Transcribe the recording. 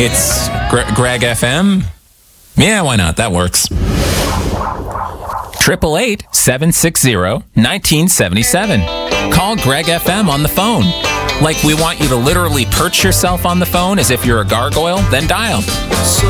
It's Greg FM. Yeah, why not? That works. 888-760-1977. Call Greg FM on the phone. Like we want you to literally perch yourself on the phone as if you're a gargoyle, then dial